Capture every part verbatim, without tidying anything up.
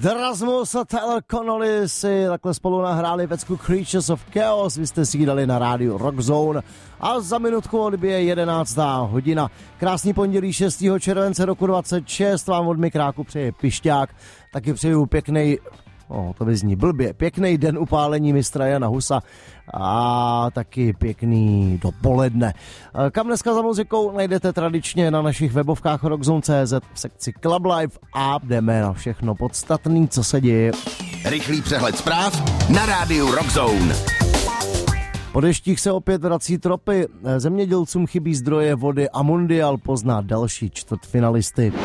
Rasmus a Tyler Connolly si takhle spolu nahráli pecku Creatures of Chaos, vy jste si ji dali na rádiu Rock Zone a za minutku odbije jedenáctá hodina. Krásný pondělí šestého července roku dvacet šest vám od mikráku přeje Pišťák, taky přeju pěknej, oh, to vyzní blbě, pěkný den upálení mistra Jana Husa a taky pěkný dopoledne. Kam dneska za muzikou najdete tradičně na našich webovkách rockzone tečka cé zet v sekci Club Live a jdeme na všechno podstatný, co se děje. Rychlý přehled zpráv na rádiu Rockzone. Po deštích se opět vrací tropy, zemědělcům chybí zdroje vody a Mundial pozná další čtvrtfinalisty.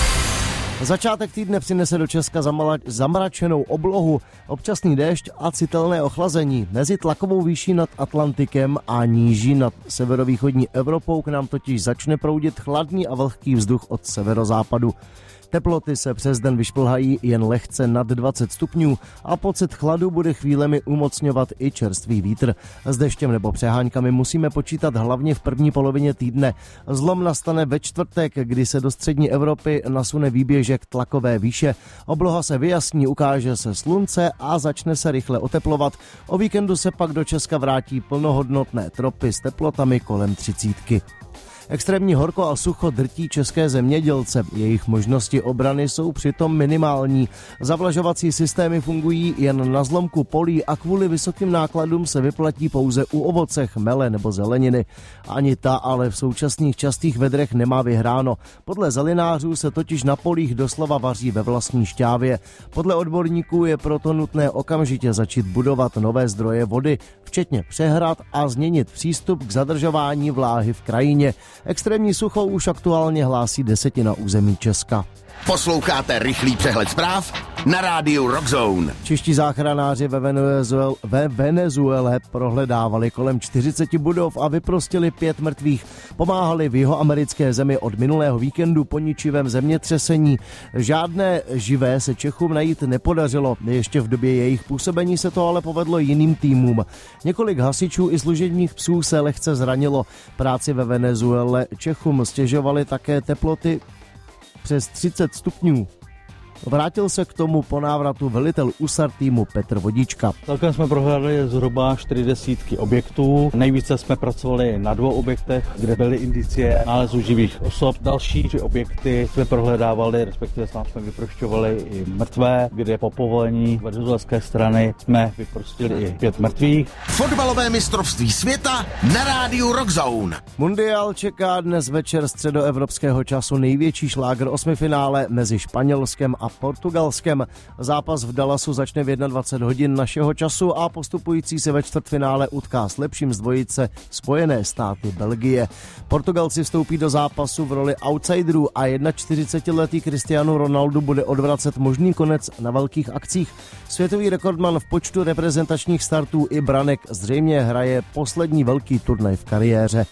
Začátek týdne přinese do Česka zamračenou oblohu, občasný déšť a citelné ochlazení. Mezi tlakovou výší nad Atlantikem a níží nad severovýchodní Evropou k nám totiž začne proudit chladný a vlhký vzduch od severozápadu. Teploty se přes den vyšplhají jen lehce nad dvacet stupňů a pocit chladu bude chvílemi umocňovat i čerstvý vítr. S deštěm nebo přeháňkami musíme počítat hlavně v první polovině týdne. Zlom nastane ve čtvrtek, kdy se do střední Evropy nasune výběžek tlakové výše. Obloha se vyjasní, ukáže se slunce a začne se rychle oteplovat. O víkendu se pak do Česka vrátí plnohodnotné tropy s teplotami kolem třicítky. Extrémní horko a sucho drtí české zemědělce. Jejich možnosti obrany jsou přitom minimální. Zavlažovací systémy fungují jen na zlomku polí a kvůli vysokým nákladům se vyplatí pouze u ovoce, chmele nebo zeleniny. Ani ta ale v současných častých vedrech nemá vyhráno. Podle zelinářů se totiž na polích doslova vaří ve vlastní šťávě. Podle odborníků je proto nutné okamžitě začít budovat nové zdroje vody, včetně přehrad a změnit přístup k zadržování vláhy v krajině. Extrémní sucho už aktuálně hlásí desetina území Česka. Posloucháte rychlý přehled zpráv na rádiu Rockzone. Čeští záchranáři ve, Venezuel, ve Venezuele prohledávali kolem čtyřicet budov a vyprostili pět mrtvých. Pomáhali v jihoamerické zemi od minulého víkendu po ničivém zemětřesení. Žádné živé se Čechům najít nepodařilo. Ještě v době jejich působení se to ale povedlo jiným týmům. Několik hasičů i služebních psů se lehce zranilo. Práci ve Venezuele Čechům stěžovaly také teploty přes třicet stupňů. Vrátil se k tomu po návratu velitel U S A R týmu Petr Vodička. Celkem jsme prohledali zhruba čtyřicet objektů. Nejvíce jsme pracovali na dvou objektech, kde byly indicie nálezu živých osob. Další tři objekty jsme prohledávali, respektive jsme vyprošťovali i mrtvé, kde po povolení venezuelské strany jsme vyprostili i pět mrtvých. Fotbalové mistrovství světa na rádiu Rockzone. Mundial čeká dnes večer středoevropského času největší šlágr osmifinále mezi Španělskem a Portugalskem. Zápas v Dallasu začne v dvacet jedna hodin našeho času a postupující se ve čtvrtfinále utká s lepším z dvojice Spojené státy Belgie. Portugalci vstoupí do zápasu v roli outsiderů a čtyřicetiletý Cristiano Ronaldo bude odvracet možný konec na velkých akcích. Světový rekordman v počtu reprezentačních startů i branek zřejmě hraje poslední velký turnaj v kariéře.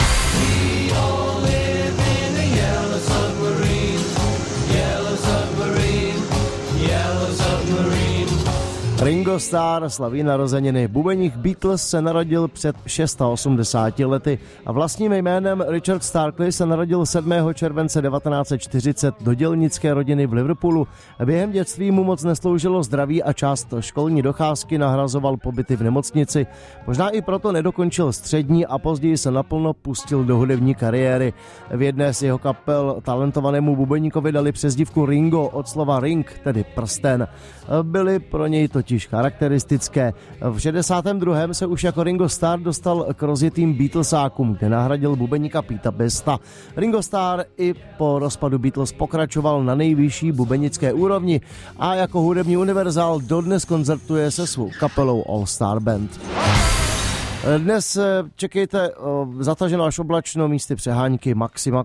Ringo Starr slaví narozeniny. Bubeník Beatles se narodil před osmdesáti šesti lety a vlastním jménem Richard Starkley se narodil sedmého července devatenáct set čtyřicet do dělnické rodiny v Liverpoolu. Během dětství mu moc nesloužilo zdraví a část školní docházky nahrazoval pobyty v nemocnici. Možná i proto nedokončil střední a později se naplno pustil do hudební kariéry. V jedné z jeho kapel talentovanému bubeníkovi dali přezdívku Ringo od slova ring, tedy prsten. Byly pro něj totiž charakteristické. V šedesátém druhém se už jako Ringo Starr dostal k rozjetým Beatlesákům, kde nahradil bubeníka Peta Besta. Ringo Starr i po rozpadu Beatles pokračoval na nejvyšší bubenické úrovni a jako hudební univerzál dodnes koncertuje se svou kapelou All Star Band. Dnes čekejte zataženo až oblačno, místy přehánky, maxima